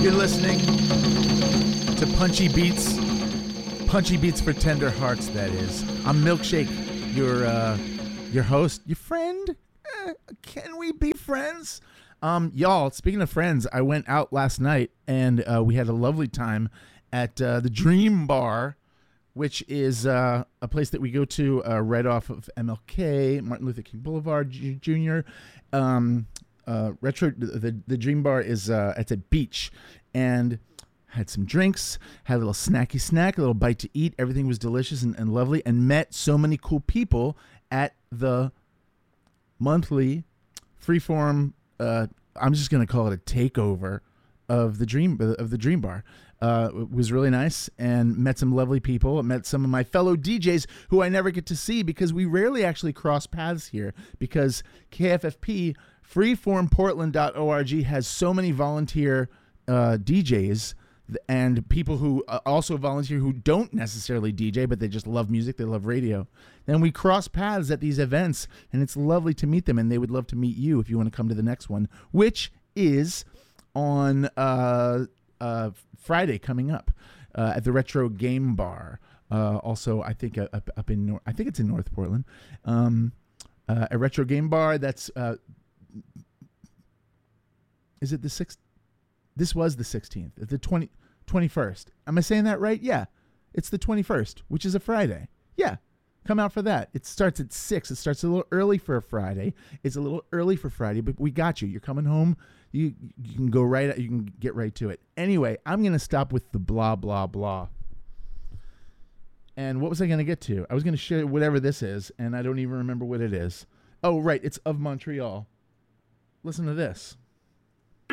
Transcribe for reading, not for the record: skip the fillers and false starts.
You're listening to Punchy Beats for Tender Hearts, that is. I'm Milkshake, your host, your friend. Can we be friends? Y'all, speaking of friends, I went out last night and we had a lovely time at the Dream Bar, which is a place that we go to right off of MLK, Martin Luther King Boulevard Jr. The Dream Bar is it's a beach, and had some drinks, had a little snacky snack, a little bite to eat. Everything was delicious and lovely, and met so many cool people at the monthly freeform. I'm just gonna call it a takeover of the Dream Bar. It was really nice, and met some lovely people. Met some of my fellow DJs who I never get to see because we rarely actually cross paths here, because KFFP freeformportland.org has so many volunteer DJs and people who also volunteer who don't necessarily DJ, but they just love music, they love radio. Then we cross paths at these events, and it's lovely to meet them, and they would love to meet you if you want to come to the next one, which is on Friday coming up at the Retro Game Bar. Also, I think up in I think it's in North Portland. A Retro Game Bar. That's is it the 6th? This was the 16th. The 21st. Am I saying that right? Yeah. It's the 21st, which is a Friday. Yeah. Come out for that. It starts at 6. It starts a little early for a Friday. It's a little early for Friday, but we got you. You're coming home. You can go right. You can get right to it. Anyway, I'm going to stop with the blah, blah, blah. And what was I going to get to? I was going to share whatever this is, and I don't even remember what it is. Oh, right. It's of Montreal. Listen to this.